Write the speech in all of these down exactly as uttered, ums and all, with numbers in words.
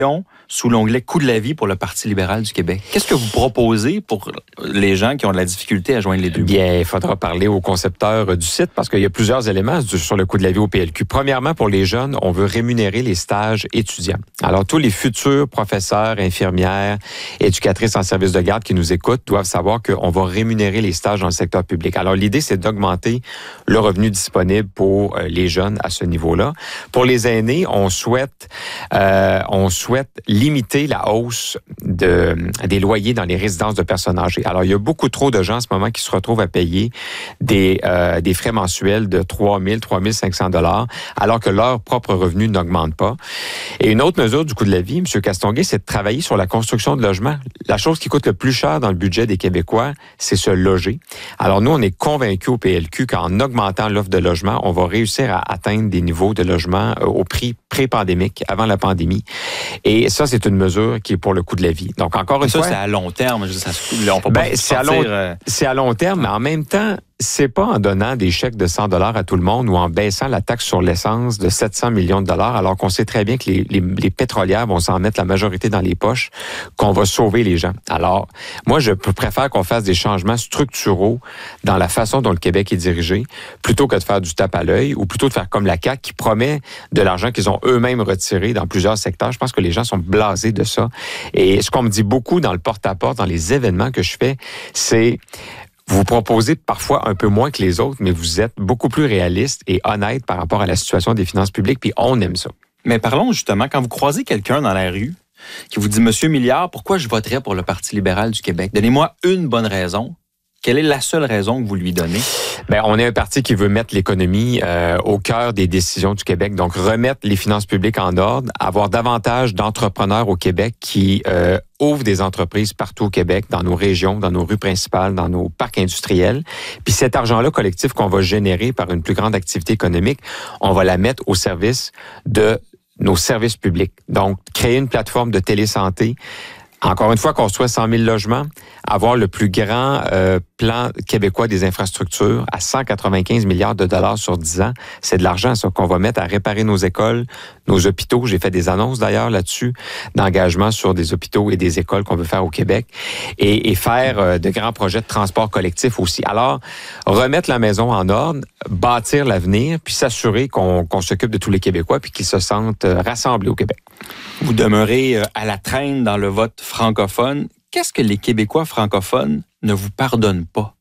sous l'onglet Coût de la vie pour le Parti libéral du Québec. Qu'est-ce que vous proposez pour les gens qui ont de la difficulté à joindre les deux? Bien, il faudra parler aux concepteurs du site parce qu'il y a plusieurs éléments sur le coût de la vie au P L Q. Premièrement, pour les jeunes, on veut rémunérer les stages étudiants. Alors, tous les futurs professeurs, infirmières, éducatrices en service de garde qui nous écoutent doivent savoir qu'on va rémunérer les stages dans le secteur public. Alors, l'idée, c'est d'augmenter le revenu disponible pour les jeunes à ce niveau-là. Pour les aînés, on souhaite, euh, on souhaite limiter la hausse de, des loyers dans les résidences de personnes âgées. Alors, il y a beaucoup trop de gens en ce moment qui se retrouvent à payer des, euh, des frais mensuels de trois mille, trois mille cinq cents dollars, alors que leur propre revenu n'augmente pas. Et une autre mesure du coût de la vie, M. Castonguay, c'est de travailler sur la construction de logements. La chose qui coûte le plus cher dans le budget des Québécois, c'est se loger. Alors, nous, on est convaincus au P L Q qu'en augmentant l'offre de logement, on va réussir à atteindre des niveaux de logement euh, au prix pré-pandémique, avant la pandémie. Et ça, c'est une mesure qui est pour le coût de la vie. Donc, encore une ça, fois... Ça, c'est à long terme. Je dis, ça, on peut ben, pas c'est, sortir, à long, euh... c'est à long terme, mais en même temps, c'est pas en donnant des chèques de cent dollars à tout le monde ou en baissant la taxe sur l'essence de sept cents millions de dollars, alors qu'on sait très bien que les, les, les pétrolières vont s'en mettre la majorité dans les poches, qu'on va sauver les gens. Alors, moi, je préfère qu'on fasse des changements structuraux dans la façon dont le Québec est dirigé, plutôt que de faire du tape à l'œil ou plutôt de faire comme la C A Q qui promet de l'argent qu'ils ont eux-mêmes retiré dans plusieurs secteurs. Je pense que les gens sont blasés de ça. Et ce qu'on me dit beaucoup dans le porte-à-porte, dans les événements que je fais, c'est... Vous proposez parfois un peu moins que les autres, mais vous êtes beaucoup plus réaliste et honnête par rapport à la situation des finances publiques, puis on aime ça. Mais parlons justement, quand vous croisez quelqu'un dans la rue qui vous dit « Monsieur Milliard, pourquoi je voterais pour le Parti libéral du Québec? Donnez-moi une bonne raison. » Quelle est la seule raison que vous lui donnez? Bien, on est un parti qui veut mettre l'économie euh, au cœur des décisions du Québec, donc remettre les finances publiques en ordre, avoir davantage d'entrepreneurs au Québec qui euh, ouvrent des entreprises partout au Québec, dans nos régions, dans nos rues principales, dans nos parcs industriels. Puis cet argent-là collectif qu'on va générer par une plus grande activité économique, on va la mettre au service de nos services publics. Donc, créer une plateforme de télésanté. Encore une fois, construire cent mille logements, avoir le plus grand euh, plan québécois des infrastructures à cent quatre-vingt-quinze milliards de dollars sur dix ans. C'est de l'argent, ça, qu'on va mettre à réparer nos écoles, nos hôpitaux. J'ai fait des annonces, d'ailleurs, là-dessus, d'engagement sur des hôpitaux et des écoles qu'on veut faire au Québec. Et, et faire euh, de grands projets de transport collectif aussi. Alors, remettre la maison en ordre, bâtir l'avenir, puis s'assurer qu'on, qu'on s'occupe de tous les Québécois puis qu'ils se sentent euh, rassemblés au Québec. Vous demeurez euh, à la traîne dans le vote francophone. Qu'est-ce que les Québécois francophones ne vous pardonnent pas?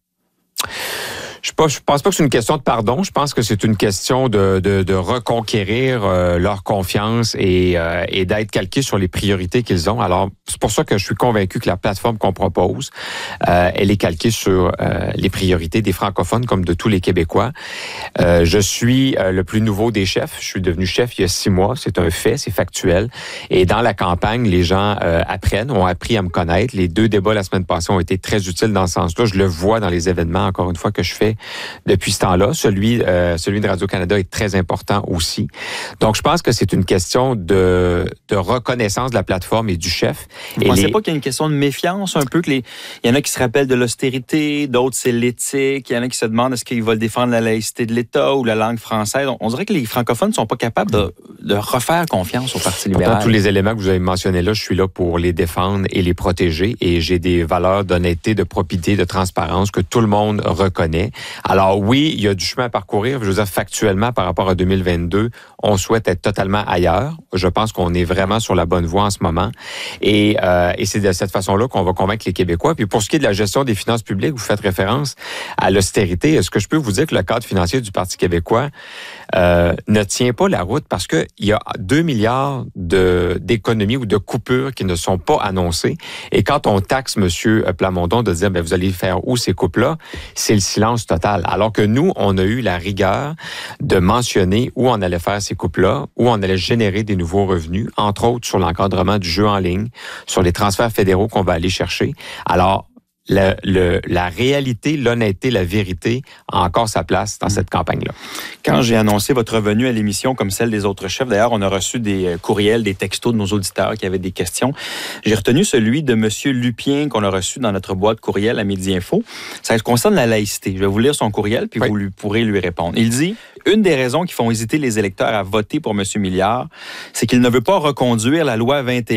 Je ne pense pas que c'est une question de pardon. Je pense que c'est une question de, de, de reconquérir euh, leur confiance et, euh, et d'être calqués sur les priorités qu'ils ont. Alors, c'est pour ça que je suis convaincu que la plateforme qu'on propose, euh, elle est calquée sur euh, les priorités des francophones comme de tous les Québécois. Euh, je suis euh, le plus nouveau des chefs. Je suis devenu chef il y a six mois. C'est un fait, c'est factuel. Et dans la campagne, les gens euh, apprennent, ont appris à me connaître. Les deux débats la semaine passée ont été très utiles dans ce sens-là. Je le vois dans les événements, encore une fois, que je fais depuis ce temps-là. Celui, euh, celui de Radio-Canada est très important aussi. Donc, je pense que c'est une question de, de reconnaissance de la plateforme et du chef. Vous ne pensez les... pas qu'il y a une question de méfiance un peu? Que les... Il y en a qui se rappellent de l'austérité, d'autres c'est l'éthique, il y en a qui se demandent est-ce qu'ils veulent défendre la laïcité de l'État ou la langue française. On dirait que les francophones ne sont pas capables de, de refaire confiance au Parti libéral. Pourtant, tous les éléments que vous avez mentionnés là, je suis là pour les défendre et les protéger et j'ai des valeurs d'honnêteté, de probité, de transparence que tout le monde reconnaît. Alors oui, il y a du chemin à parcourir. Je veux dire, factuellement, par rapport à deux mille vingt-deux, on souhaite être totalement ailleurs. Je pense qu'on est vraiment sur la bonne voie en ce moment. Et, euh, et c'est de cette façon-là qu'on va convaincre les Québécois. Puis pour ce qui est de la gestion des finances publiques, vous faites référence à l'austérité. Est-ce que je peux vous dire que le cadre financier du Parti québécois euh, ne tient pas la route parce qu'il y a deux milliards de, d'économies ou de coupures qui ne sont pas annoncées. Et quand on taxe M. Plamondon de dire, ben vous allez faire où ces coupes-là, c'est le silence total. Alors que nous, on a eu la rigueur de mentionner où on allait faire ces coupes-là, où on allait générer des nouveaux revenus, entre autres sur l'encadrement du jeu en ligne, sur les transferts fédéraux qu'on va aller chercher. Alors, Le, le, la réalité, l'honnêteté, la vérité a encore sa place dans cette campagne-là. Quand j'ai annoncé votre venue à l'émission, comme celle des autres chefs, d'ailleurs, on a reçu des courriels, des textos de nos auditeurs qui avaient des questions. J'ai retenu celui de M. Lupien qu'on a reçu dans notre boîte courriel à Midi Info. Ça concerne la laïcité. Je vais vous lire son courriel, puis oui. vous lui, pourrez lui répondre. Il dit « Une des raisons qui font hésiter les électeurs à voter pour M. Milliard, c'est qu'il ne veut pas reconduire la loi vingt et un